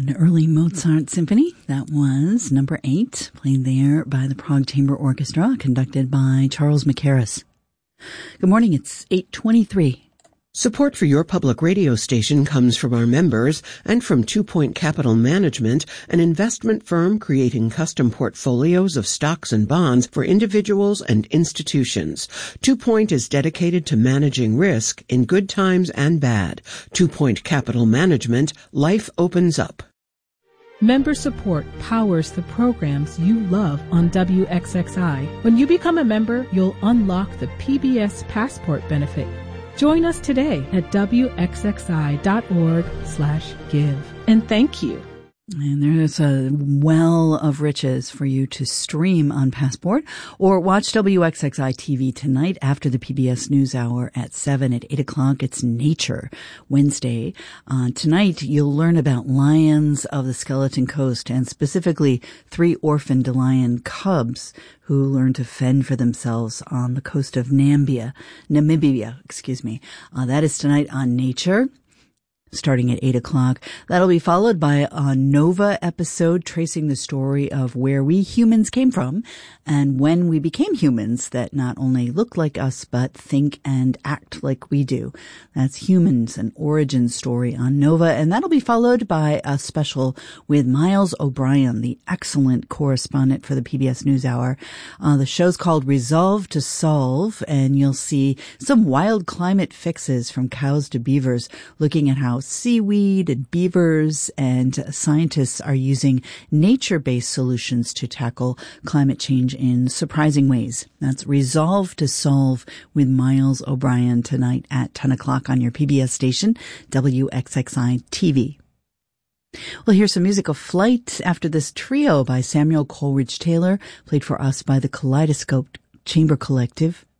An early Mozart symphony. That was number 8, played there by the Prague Chamber Orchestra, conducted by Charles Mackerras. Good morning, it's 8:23. Support for your public radio station comes from our members and from 2 Point Capital Management, an investment firm creating custom portfolios of stocks and bonds for individuals and institutions. 2 Point is dedicated to managing risk in good times and bad. 2 Point Capital Management, life opens up. Member support powers the programs you love on WXXI. When you become a member, you'll unlock the PBS Passport benefit. Join us today at wxxi.org/give. And thank you. And there's a well of riches for you to stream on Passport or watch WXXI TV tonight after the PBS NewsHour at 7 at 8 o'clock. It's Nature Wednesday. Tonight you'll learn about lions of the Skeleton Coast and specifically 3 orphaned lion cubs who learn to fend for themselves on the coast of Namibia. That is tonight on Nature, starting at 8 o'clock. That'll be followed by a Nova episode tracing the story of where we humans came from and when we became humans that not only look like us but think and act like we do. That's Humans, an origin story on Nova, and that'll be followed by a special with Miles O'Brien, the excellent correspondent for the PBS NewsHour. The show's called Resolve to Solve, and you'll see some wild climate fixes from cows to beavers, looking at how seaweed and beavers and scientists are using nature-based solutions to tackle climate change in surprising ways. That's Resolve to Solve with Miles O'Brien tonight at 10 o'clock on your PBS station, WXXI TV. We'll hear some music of Flight after this trio by Samuel Coleridge Taylor, played for us by the Kaleidoscope Chamber Collective.